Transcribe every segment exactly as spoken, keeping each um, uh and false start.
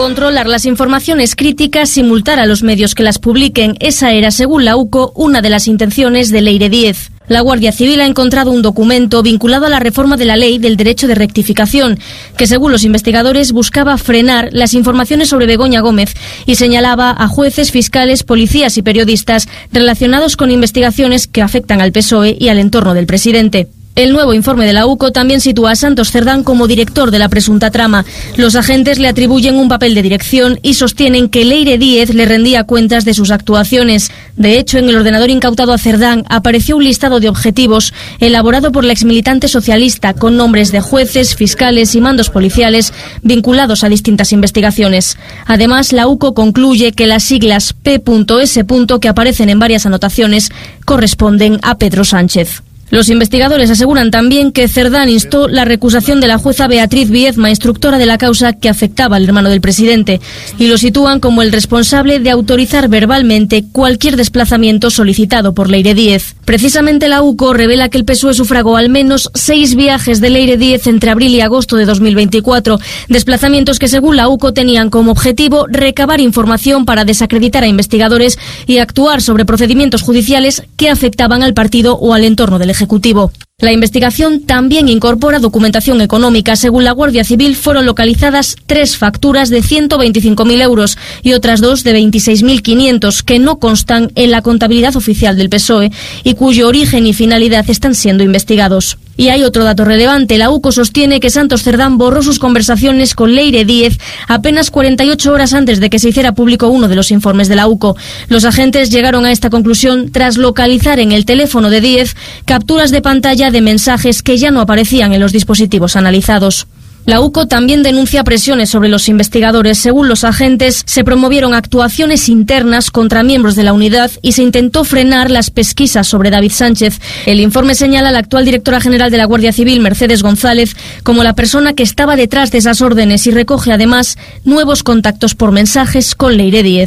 Controlar las informaciones críticas y multar a los medios que las publiquen. Esa era, según la U C O, una de las intenciones de Leire Díez. La Guardia Civil ha encontrado un documento vinculado a la reforma de la Ley del Derecho de Rectificación, que según los investigadores buscaba frenar las informaciones sobre Begoña Gómez y señalaba a jueces, fiscales, policías y periodistas relacionados con investigaciones que afectan al P S O E y al entorno del presidente. El nuevo informe de la U C O también sitúa a Santos Cerdán como director de la presunta trama. Los agentes le atribuyen un papel de dirección y sostienen que Leire Díez le rendía cuentas de sus actuaciones. De hecho, en el ordenador incautado a Cerdán apareció un listado de objetivos elaborado por la exmilitante socialista con nombres de jueces, fiscales y mandos policiales vinculados a distintas investigaciones. Además, la U C O concluye que las siglas P S que aparecen en varias anotaciones corresponden a Pedro Sánchez. Los investigadores aseguran también que Cerdán instó la recusación de la jueza Beatriz Viezma, instructora de la causa que afectaba al hermano del presidente, y lo sitúan como el responsable de autorizar verbalmente cualquier desplazamiento solicitado por Leire Díez. Precisamente la U C O revela que el P S O E sufragó al menos seis viajes de Leire Díez entre abril y agosto de dos mil veinticuatro, desplazamientos que según la U C O tenían como objetivo recabar información para desacreditar a investigadores y actuar sobre procedimientos judiciales que afectaban al partido o al entorno del Ejecutivo. La investigación también incorpora documentación económica. Según la Guardia Civil, fueron localizadas tres facturas de ciento veinticinco mil euros y otras dos de veintiséis mil quinientos que no constan en la contabilidad oficial del P S O E y cuyo origen y finalidad están siendo investigados. Y hay otro dato relevante. La U C O sostiene que Santos Cerdán borró sus conversaciones con Leire Díez apenas cuarenta y ocho horas antes de que se hiciera público uno de los informes de la U C O. Los agentes llegaron a esta conclusión tras localizar en el teléfono de Díez capturas de pantalla de mensajes que ya no aparecían en los dispositivos analizados. La U C O también denuncia presiones sobre los investigadores. Según los agentes, se promovieron actuaciones internas contra miembros de la unidad y se intentó frenar las pesquisas sobre David Sánchez. El informe señala a la actual directora general de la Guardia Civil, Mercedes González, como la persona que estaba detrás de esas órdenes y recoge además nuevos contactos por mensajes con Leire Díez.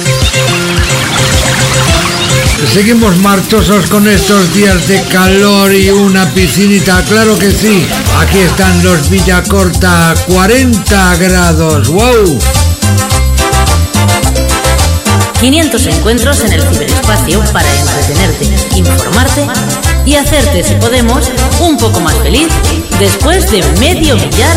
Seguimos marchosos con estos días de calor y una piscinita, claro que sí. Aquí están los Villacorta, cuarenta grados, wow. quinientos encuentros en el ciberespacio para entretenerte, informarte y hacerte, si podemos, un poco más feliz después de medio millar